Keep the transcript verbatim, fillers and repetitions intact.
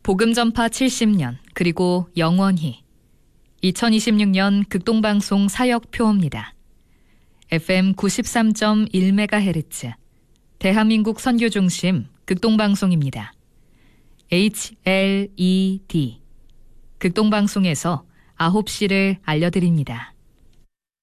복음전파 칠십 년 그리고 영원히 이천이십육 년 극동방송 사역표입니다. 에프엠 구십삼 점 일 메가헤르츠 대한민국 선교중심 극동방송입니다. 에이치 엘 이 디 극동방송에서 아홉 시를 알려드립니다.